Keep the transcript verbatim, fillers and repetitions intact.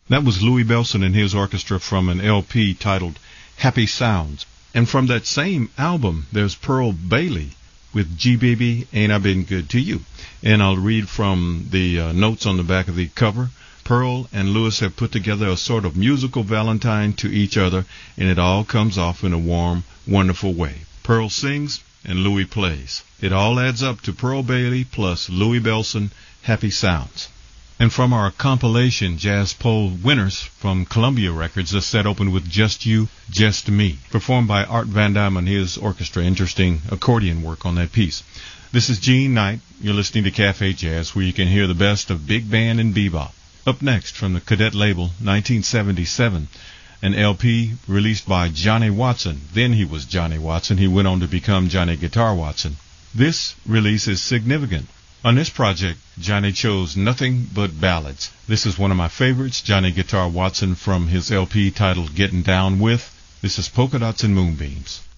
That was Louis Bellson and his orchestra from an L P titled Happy Sounds. And from that same album, there's Pearl Bailey with G Baby, Ain't I Been Good to You? And I'll read from the uh, notes on the back of the cover. Pearl and Louis have put together a sort of musical valentine to each other, and it all comes off in a warm, wonderful way. Pearl sings and Louis plays. It all adds up to Pearl Bailey plus Louis Bellson, Happy Sounds. And from our compilation, Jazz Poll Winners from Columbia Records, the set opened with Just You, Just Me, performed by Art Van Dam and his orchestra. Interesting accordion work on that piece. This is Gene Knight. You're listening to Cafe Jazz, where you can hear the best of big band and bebop. Up next, from the Cadet label, nineteen seventy-seven, an L P released by Johnny Watson. Then he was Johnny Watson. He went on to become Johnny Guitar Watson. This release is significant. On this project, Johnny chose nothing but ballads. This is one of my favorites, Johnny Guitar Watson, from his L P titled Getting Down With. This is Polka Dots and Moonbeams.